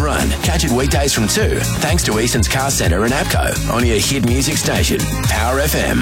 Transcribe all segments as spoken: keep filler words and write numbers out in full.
run. Catch it weekdays from two, thanks to Easton's Car Centre and APCO on your hit music station, Power F M.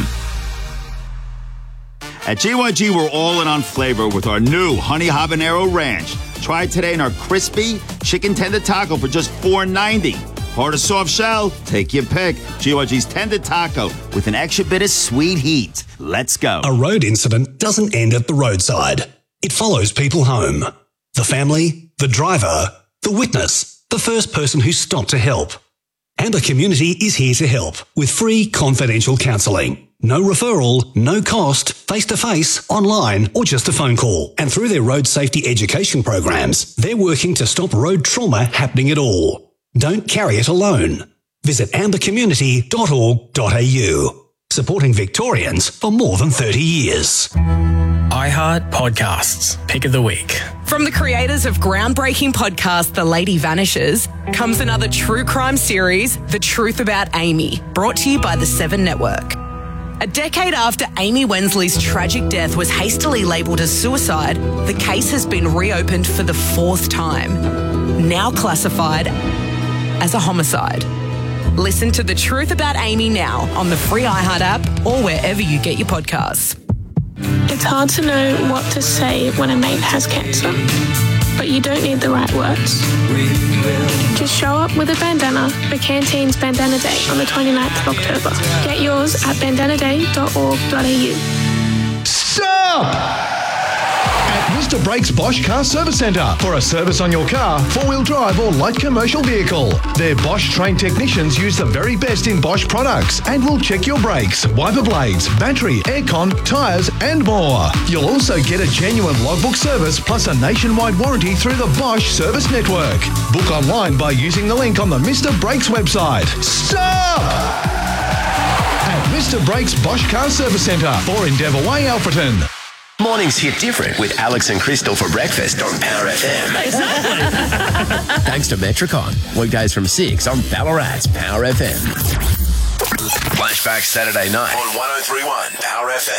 At G Y G, we're all in on flavor with our new Honey Habanero Ranch. Try it today in our crispy chicken tender taco for just four ninety. Hard or soft shell? Take your pick. G Y G's tender taco with an extra bit of sweet heat. Let's go. A road incident doesn't end at the roadside. It follows people home. The family, the driver, the witness, the first person who stopped to help. Amber Community is here to help with free confidential counselling. No referral, no cost, face-to-face, online or just a phone call. And through their road safety education programs, they're working to stop road trauma happening at all. Don't carry it alone. Visit amber community dot org dot a u. Supporting Victorians for more than thirty years. iHeart Podcasts, Pick of the Week. From the creators of groundbreaking podcast The Lady Vanishes comes another true crime series, The Truth About Amy, brought to you by the Seven Network. A decade after Amy Wensley's tragic death was hastily labelled as suicide, the case has been reopened for the fourth time, now classified as a homicide. Listen to The Truth About Amy now on the free iHeart app or wherever you get your podcasts. It's hard to know what to say when a mate has cancer, but you don't need the right words. Just show up with a bandana for Canteen's Bandana Day on the twenty-ninth of October. Get yours at bandana day dot org dot a u. Stop! At Mister Brakes Bosch Car Service Centre for a service on your car, four-wheel drive or light commercial vehicle. Their Bosch-trained technicians use the very best in Bosch products and will check your brakes, wiper blades, battery, aircon, tyres and more. You'll also get a genuine logbook service plus a nationwide warranty through the Bosch Service Network. Book online by using the link on the Mister Brakes website. Stop! At Mister Brakes Bosch Car Service Centre for Endeavour Way, Alfreton. Mornings hit different with Alex and Crystal for breakfast on Power F M. Exactly. Thanks to Metricon. Weekdays from six on Ballarat's Power F M. Flashback Saturday night on one oh three point one Power F M.